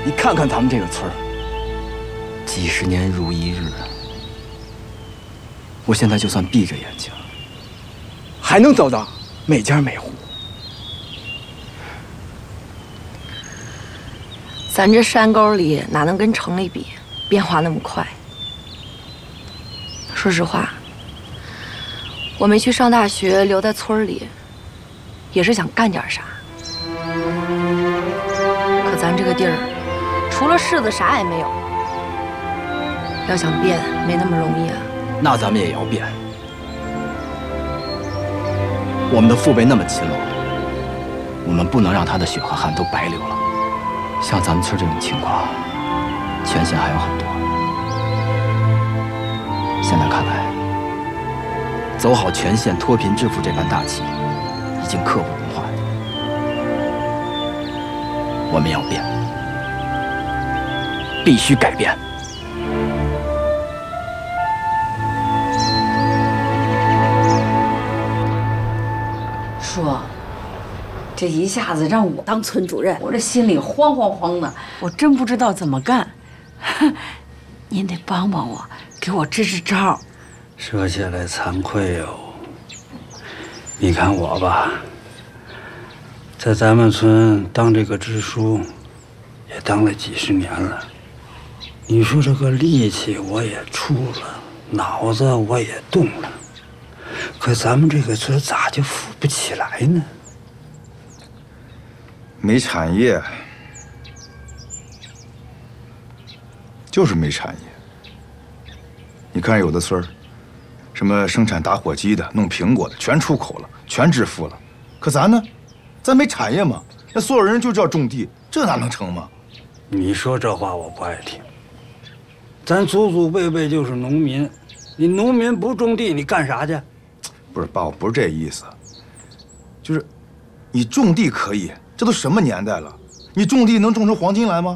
你看看咱们这个村儿，几十年如一日。我现在就算闭着眼睛，还能走到每家每户。 咱这山沟里哪能跟城里比，变化那么快？说实话，我没去上大学，留在村里，也是想干点啥。可咱这个地儿，除了柿子啥也没有。要想变，没那么容易啊。 那咱们也要变。我们的父辈那么勤劳，我们不能让他的血和汗都白流了。像咱们村这种情况，全县还有很多。现在看来，走好全县脱贫致富这盘大棋，已经刻不容缓。我们要变，必须改变。 说，这一下子让我当村主任，我这心里慌慌慌的，我真不知道怎么干。您得帮帮我，给我支支招。 说起来惭愧哟，你看我吧，在咱们村当这个支书，也当了几十年了。你说这个力气我也出了，脑子我也动了。可咱们这个村咋就富不起来呢？ 没产业，就是没产业。你看有的村儿，什么生产打火机的、弄苹果的，全出口了，全致富了。可咱呢，咱没产业嘛，那所有人就知道种地，这哪能成嘛？ 你说这话我不爱听。咱祖祖辈辈就是农民，你农民不种地，你干啥去？ 不是爸，我不是这意思，就是，你种地可以，这都什么年代了？你种地能种出黄金来吗？